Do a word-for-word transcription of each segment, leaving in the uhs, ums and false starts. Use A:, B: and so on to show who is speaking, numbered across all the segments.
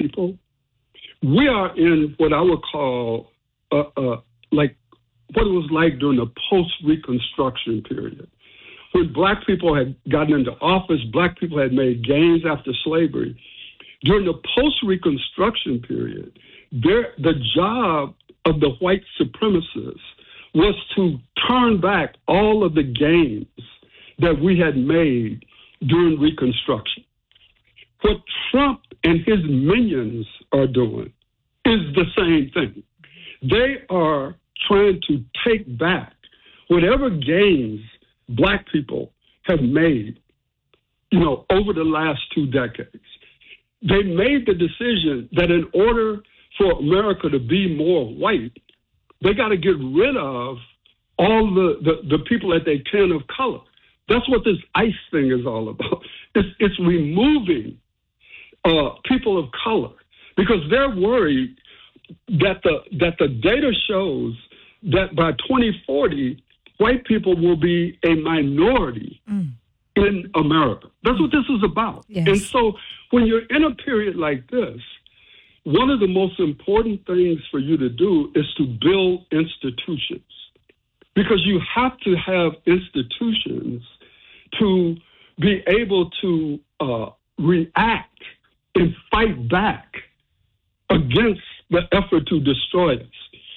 A: people, we are in what I would call uh, uh, like what it was like during the post-Reconstruction period. When black people had gotten into office, black people had made gains after slavery. During the post-Reconstruction period, their, the job of the white supremacists was to turn back all of the gains that we had made during Reconstruction. What Trump and his minions are doing is the same thing. They are trying to take back whatever gains black people have made, you know, over the last two decades. They made the decision that in order for America to be more white, they got to get rid of all the, the, the people that they can of color. That's what this ICE thing is all about. It's, it's removing uh, people of color because they're worried that the that the data shows that by twenty forty, white people will be a minority mm. in America. That's what this is about.
B: Yes.
A: And so when you're in a period like this, one of the most important things for you to do is to build institutions, because you have to have institutions to be able to uh, react and fight back against the effort to destroy us.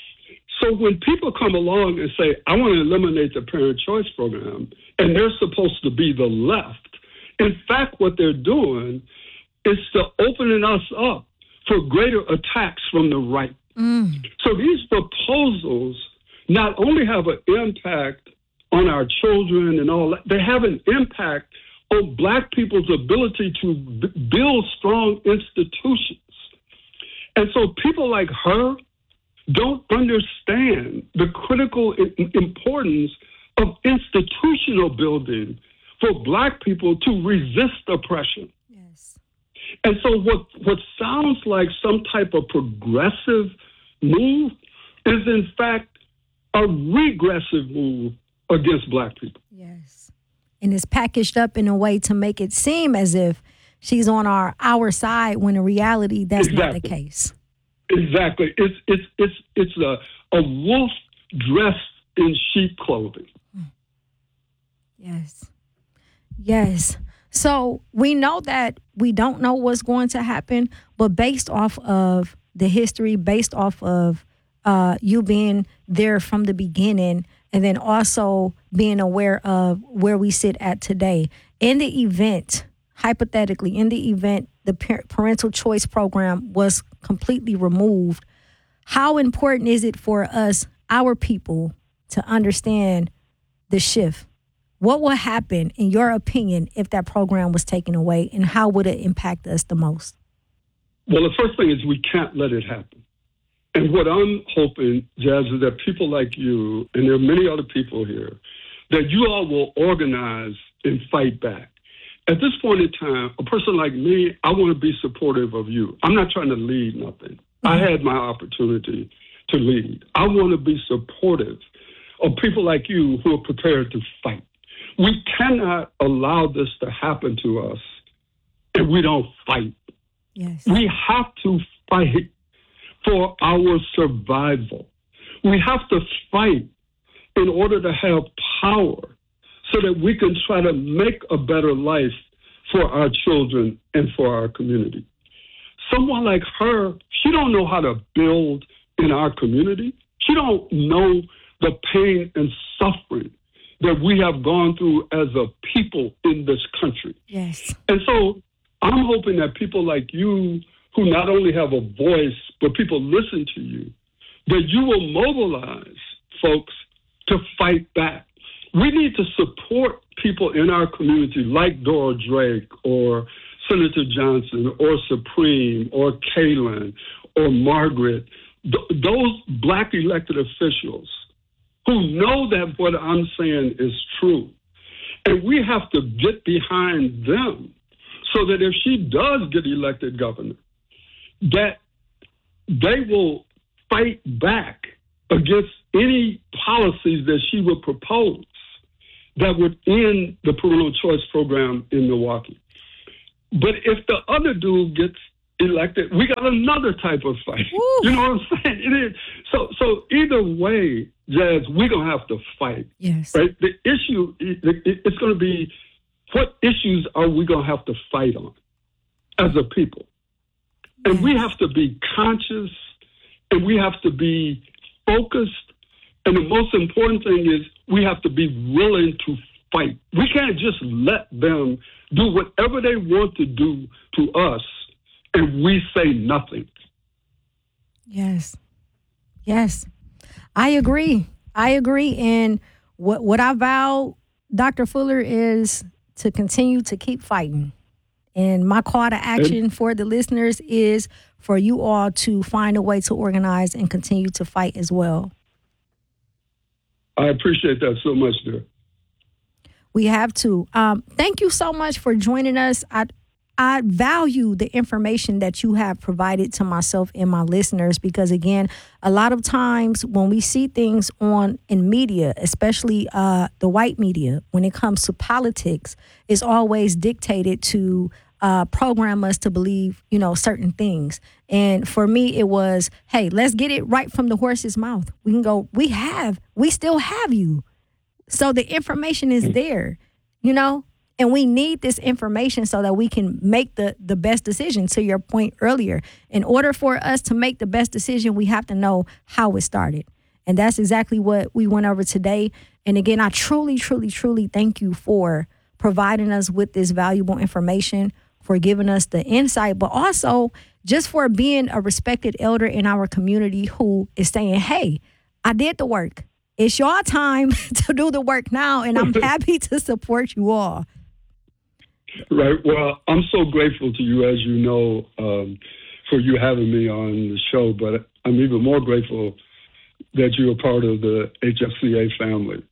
A: So when people come along and say, I want to eliminate the Parent Choice Program, and they're supposed to be the left, in fact, what they're doing is to opening us up for greater attacks from the right.
B: Mm.
A: So these proposals not only have an impact on our children and all that, they have an impact on black people's ability to b- build strong institutions. And so people like her don't understand the critical I- importance of institutional building for black people to resist oppression.
B: Yes.
A: And so what, what sounds like some type of progressive move is in fact a regressive move against black people.
B: Yes. And it's packaged up in a way to make it seem as if she's on our our side when in reality that's
A: Exactly.
B: not the case.
A: Exactly. It's it's it's it's a, a wolf dressed in sheep clothing.
B: Yes. Yes. So we know that we don't know what's going to happen, but based off of the history, based off of uh, you being there from the beginning, and then also being aware of where we sit at today, in the event, hypothetically, in the event the parental choice program was completely removed, how important is it for us, our people, to understand the shift? What will happen, in your opinion, if that program was taken away, and how would it impact us the most?
A: Well, the first thing is we can't let it happen. And what I'm hoping, Jazz, is that people like you, and there are many other people here, that you all will organize and fight back. At this point in time, a person like me, I want to be supportive of you. I'm not trying to lead nothing. Mm-hmm. I had my opportunity to lead. I want to be supportive of people like you who are prepared to fight. We cannot allow this to happen to us if we don't fight.
B: Yes.
A: We have to fight for our survival. We have to fight in order to have power so that we can try to make a better life for our children and for our community. Someone like her, she don't know how to build in our community. She don't know the pain and suffering that we have gone through as a people in this country.
B: Yes.
A: And so I'm hoping that people like you, who not only have a voice, but people listen to you, that you will mobilize folks to fight back. We need to support people in our community like Dora Drake or Senator Johnson or Supreme or Kaylin or Margaret, th- those black elected officials who know that what I'm saying is true. And we have to get behind them so that if she does get elected governor, that they will fight back against any policies that she would propose that would end the parental choice program in Milwaukee. But if the other dude gets elected, we got another type of fight. Woo. You know what I'm saying? It is. So, so either way, Jazz, we're going to have to fight.
B: Yes.
A: Right? The issue, it's going to be, what issues are we going to have to fight on as a people? And yes. we have to be conscious, and we have to be focused. And the most important thing is we have to be willing to fight. We can't just let them do whatever they want to do to us and we say nothing.
B: Yes. Yes. I agree. I agree. And what, what I vow, Doctor Fuller, is to continue to keep fighting. And my call to action for the listeners is for you all to find a way to organize and continue to fight as well.
A: I appreciate that so much, dear.
B: We have to. Um, thank you so much for joining us. I I value the information that you have provided to myself and my listeners because, again, a lot of times when we see things on in media, especially uh, the white media, when it comes to politics, it's always dictated to uh, program us to believe, you know, certain things. And for me, it was, hey, let's get it right from the horse's mouth. We can go, we have, we still have you. So the information is there, you know, and we need this information so that we can make the, the best decision, to your point earlier. In order for us to make the best decision, we have to know how it started. And that's exactly what we went over today. And again, I truly, truly, truly thank you for providing us with this valuable information, for giving us the insight, but also just for being a respected elder in our community who is saying, hey, I did the work. It's your time to do the work now, and I'm happy to support you all.
A: Right. Well, I'm so grateful to you, as you know, um, for you having me on the show, but I'm even more grateful that you're a part of the H F C A family.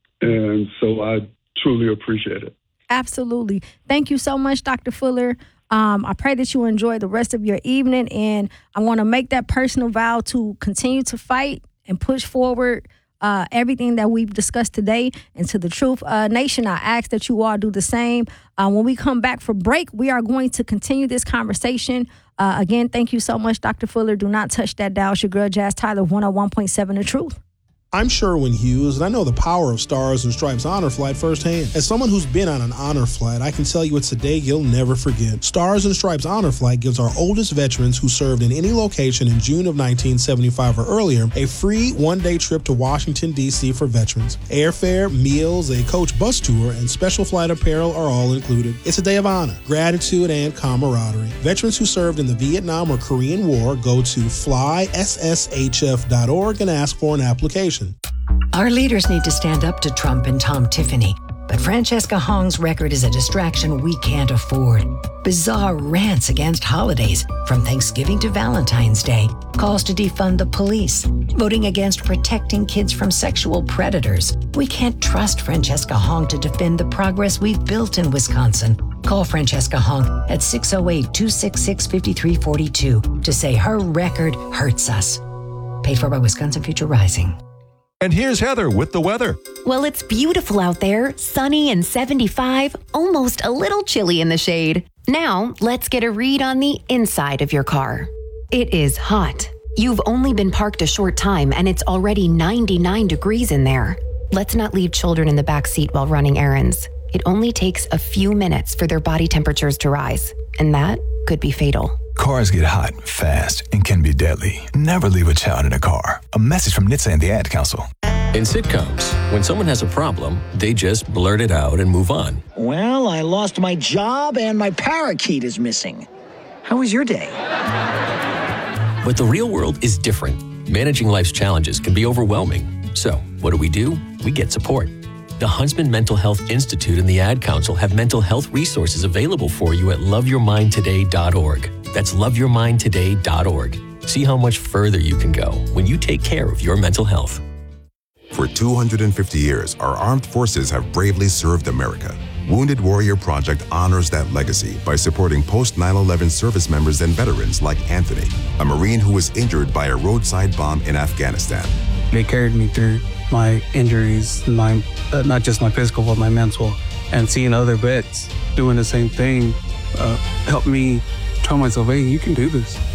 A: And so I truly appreciate it.
B: Absolutely. Thank you so much, Doctor Fuller. Um, I pray that you enjoy the rest of your evening, and I want to make that personal vow to continue to fight and push forward Uh, everything that we've discussed today into the Truth uh, Nation. I ask that you all do the same. Uh, when we come back for break, we are going to continue this conversation. Uh, again, thank you so much, Doctor Fuller. Do not touch that dial. It's your girl, Jazz Tyler, one oh one point seven The Truth.
C: I'm Sherwin Hughes, and I know the power of Stars and Stripes Honor Flight firsthand. As someone who's been on an honor flight, I can tell you it's a day you'll never forget. Stars and Stripes Honor Flight gives our oldest veterans who served in any location in June of nineteen seventy-five or earlier a free one-day trip to Washington, D C for veterans. Airfare, meals, a coach bus tour, and special flight apparel are all included. It's a day of honor, gratitude, and camaraderie. Veterans who served in the Vietnam or Korean War go to fly s s h f dot org and ask for an application.
D: Our leaders need to stand up to Trump and Tom Tiffany, but Francesca Hong's record is a distraction we can't afford. Bizarre rants against holidays, from Thanksgiving to Valentine's Day, calls to defund the police, voting against protecting kids from sexual predators. We can't trust Francesca Hong to defend the progress we've built in Wisconsin. Call Francesca Hong at six oh eight, two six six, five three four two to say her record hurts us. Paid for by Wisconsin Future Rising.
E: And here's Heather with the weather.
F: Well, it's beautiful out there, sunny and seventy-five, almost a little chilly in the shade. Now, let's get a read on the inside of your car. It is hot. You've only been parked a short time and it's already ninety-nine degrees in there. Let's not leave children in the back seat while running errands. It only takes a few minutes for their body temperatures to rise, and that could be fatal.
E: Cars get hot fast and can be deadly. Never leave a child in a car. A message from N H T S A and the Ad Council.
G: In sitcoms, when someone has a problem, they just blurt it out and move on.
H: Well, I lost my job and my parakeet is missing. How was your day?
G: But the real world is different. Managing life's challenges can be overwhelming. So, what do we do? We get support. The Huntsman Mental Health Institute and the Ad Council have mental health resources available for you at love your mind today dot org. That's love your mind today dot org. See how much further you can go when you take care of your mental health.
I: For two hundred fifty years, our armed forces have bravely served America. Wounded Warrior Project honors that legacy by supporting post nine eleven service members and veterans like Anthony, a Marine who was injured by a roadside bomb in Afghanistan.
J: They carried me through my injuries, my uh, not just my physical, but my mental. And seeing other vets doing the same thing uh, helped me told myself, hey, you can do this.